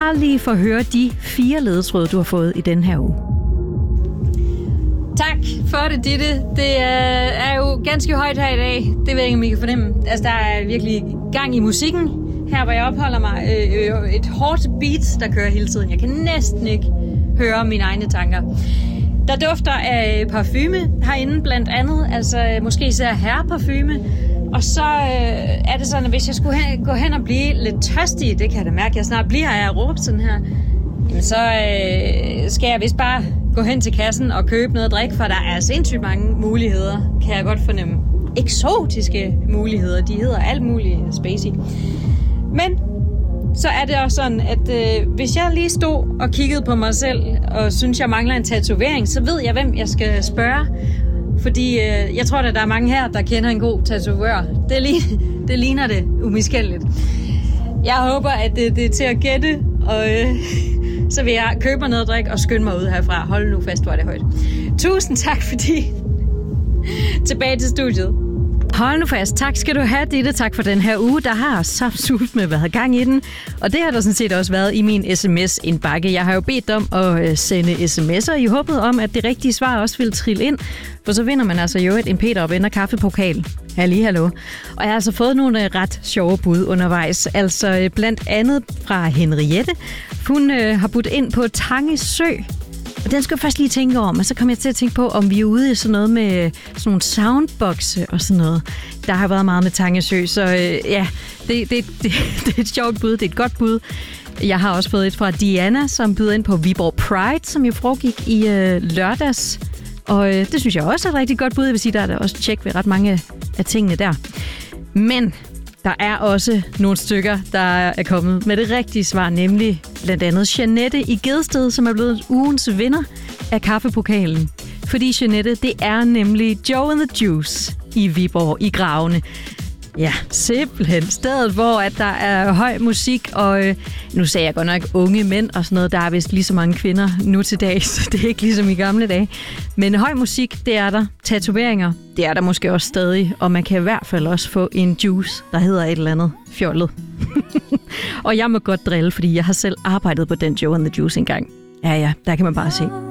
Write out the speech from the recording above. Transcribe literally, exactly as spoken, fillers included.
bare lige få høre de fire ledetråde, du har fået i den her uge. Tak for det, Ditte. Det er jo ganske højt her i dag. Det ved jeg ikke, om I kan fornemme. Altså, der er virkelig gang i musikken. Her, hvor jeg opholder mig, øh, et hårdt beat, der kører hele tiden. Jeg kan næsten ikke høre mine egne tanker. Der dufter af parfume herinde, blandt andet. Altså, måske især herreparfume. Og så øh, er det sådan, at hvis jeg skulle hen, gå hen og blive lidt tørstig, det kan jeg da mærke, jeg snart bliver, jeg har råbt sådan her, jamen så øh, skal jeg vist bare gå hen til kassen og købe noget at drikke, for der er sindssygt mange muligheder, kan jeg godt fornemme. Eksotiske muligheder, de hedder alt muligt spacey. Men så er det også sådan, at øh, hvis jeg lige stod og kiggede på mig selv, og synes, jeg mangler en tatovering, så ved jeg, hvem jeg skal spørge. Fordi øh, jeg tror, at der er mange her, der kender en god tatovør. Det, lig- det ligner det umiskendeligt. Jeg håber, at det, det er til at gætte, og øh, så vil jeg købe noget at drikke og skynde mig ud herfra. Hold nu fast, hvor er det højt. Tusind tak, fordi... Tilbage til studiet. Hold nu fast. Tak skal du have, Ditte. Tak for den her uge. Der har saftsus med været gang i den. Og det har der sådan set også været i min sms-indbakke. Jeg har jo bedt om at sende sms'er i håbet om, at det rigtige svar også vil trille ind. For så vinder man altså jo et en Peter op ender kaffepokal. Halli, hallo. Og jeg har altså fået nogle ret sjove bud undervejs. Altså blandt andet fra Henriette. Hun øh, har budt ind på Tange Sø. Og den skal jeg først lige tænke om, og så kommer jeg til at tænke på, om vi er ude i sådan noget med sådan nogle soundboxe og sådan noget. Der har været meget med Tange Sø, så øh, ja, det, det, det, det er et sjovt bud, det er et godt bud. Jeg har også fået et fra Diana, som byder ind på Viborg Pride, som jo foregik i øh, lørdags. Og øh, det synes jeg også er et rigtig godt bud. Jeg vil sige, der er der også tjek ved ret mange af tingene der. Men der er også nogle stykker, der er kommet med det rigtige svar, nemlig blandt andet Jeanette i Gedsted, som er blevet ugens vinder af kaffepokalen. Fordi Jeanette, det er nemlig Joe and the Juice i Viborg i Gravene. Ja, simpelthen stedet, hvor at der er høj musik, og øh, nu sagde jeg godt nok unge mænd og sådan noget, der er vist lige så mange kvinder nu til dag, så det er ikke ligesom i gamle dage. Men høj musik, det er der. Tatoveringer, det er der måske også stadig, og man kan i hvert fald også få en juice, der hedder et eller andet fjollet. Og jeg må godt drille, fordi jeg har selv arbejdet på den Joe and the Juice engang. Ja, ja, der kan man bare se.